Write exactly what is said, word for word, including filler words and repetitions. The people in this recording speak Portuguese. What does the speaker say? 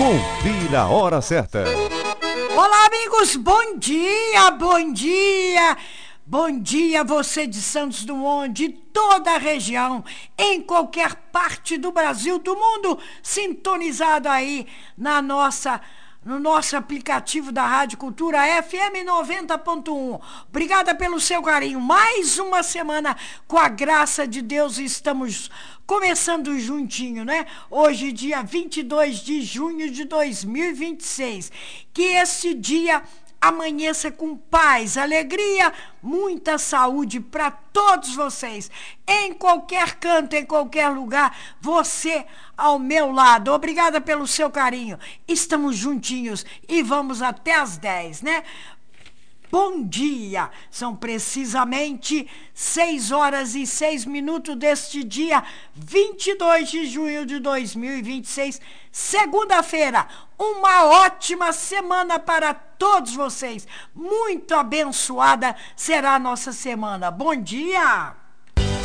Confira a hora certa. Olá, amigos, bom dia, bom dia. Bom dia, você de Santos Dumont, de toda a região, em qualquer parte do Brasil, do mundo, sintonizado aí na nossa, no nosso aplicativo da Rádio Cultura F M noventa ponto um. Obrigada pelo seu carinho. Mais uma semana, com a graça de Deus, estamos começando juntinho, né? Hoje, dia vinte e dois de junho de dois mil e vinte e seis. Que esse dia amanheça com paz, alegria, muita saúde para todos vocês, em qualquer canto, em qualquer lugar, você ao meu lado. Obrigada pelo seu carinho. Estamos juntinhos e vamos até as dez, né? Bom dia! São precisamente seis horas e seis minutos deste dia vinte e dois de junho de dois mil e vinte e seis, segunda-feira. Uma ótima semana para todos vocês. Muito abençoada será a nossa semana. Bom dia!